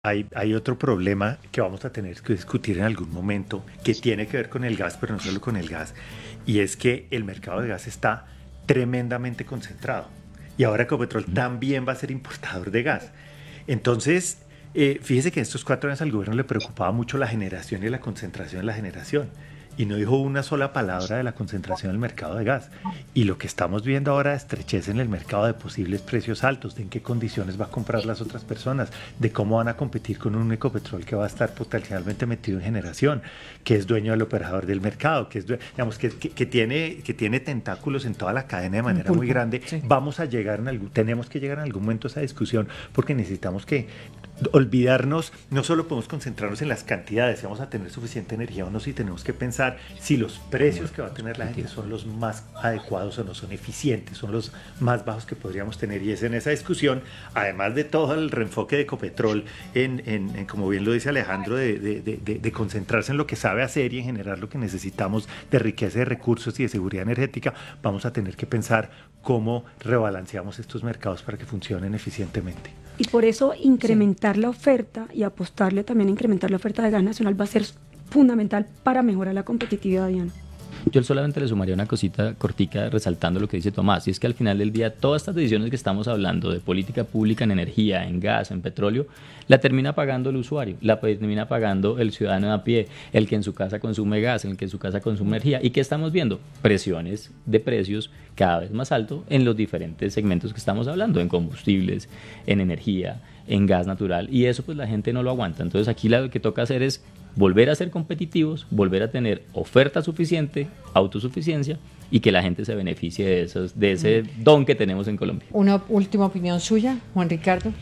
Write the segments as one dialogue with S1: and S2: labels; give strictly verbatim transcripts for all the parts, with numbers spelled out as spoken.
S1: Hay, hay otro problema que vamos a tener que discutir en algún momento que tiene que ver con el gas, pero no solo con el gas, y es que el mercado de gas está tremendamente concentrado. Y ahora Ecopetrol también va a ser importador de gas. Entonces, eh, fíjese que en estos cuatro años al gobierno le preocupaba mucho la generación y la concentración en la generación. Y no dijo una sola palabra de la concentración del mercado de gas. Y lo que estamos viendo ahora es estrechez en el mercado de posibles precios altos, de en qué condiciones va a comprar las otras personas, de cómo van a competir con un Ecopetrol que va a estar potencialmente metido en generación, que es dueño del operador del mercado, que es due- digamos que, que, que tiene, que tiene tentáculos en toda la cadena de
S2: Un
S1: manera muy
S2: pulpo,
S1: grande.
S2: sí.
S1: Vamos a llegar en algún, tenemos que llegar en algún momento a esa discusión porque necesitamos que olvidarnos, no solo podemos concentrarnos en las cantidades, si vamos a tener suficiente energía o no, si tenemos que pensar si los precios que va a tener la gente son los más adecuados o no, son eficientes, son los más bajos que podríamos tener. Y es en esa discusión, además de todo el reenfoque de Ecopetrol, en, en, en como bien lo dice Alejandro, de, de, de, de, de concentrarse en lo que sabe hacer y en generar lo que necesitamos de riqueza de recursos y de seguridad energética, vamos a tener que pensar cómo rebalanceamos estos mercados para que funcionen eficientemente.
S3: Y por eso incrementar sí. la oferta y apostarle también a incrementar la oferta de gas nacional va a ser fundamental para mejorar la competitividad, Diana.
S4: Yo solamente le sumaría una cosita cortica resaltando lo que dice Tomás, y es que al final del día todas estas decisiones que estamos hablando de política pública en energía, en gas, en petróleo, la termina pagando el usuario, la termina pagando el ciudadano de a pie, el que en su casa consume gas, el que en su casa consume energía. ¿Y qué estamos viendo? Presiones de precios cada vez más alto en los diferentes segmentos que estamos hablando, en combustibles, en energía, en gas natural, y eso pues la gente no lo aguanta. Entonces aquí lo que toca hacer es volver a ser competitivos, volver a tener oferta suficiente, autosuficiencia, y que la gente se beneficie de, esos, de ese don que tenemos en Colombia.
S2: Una última opinión suya, Juan Ricardo.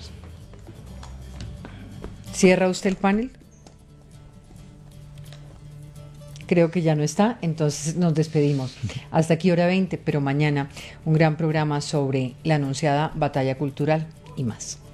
S2: ¿Cierra usted el panel? Creo que ya no está, entonces nos despedimos. Hasta aquí hora veinte, pero mañana un gran programa sobre la anunciada batalla cultural y más.